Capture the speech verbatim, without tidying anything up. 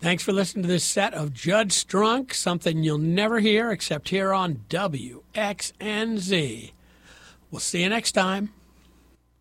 Thanks for listening to this set of Judd Strunk, something you'll never hear except here on W X N Z. We'll see you next time.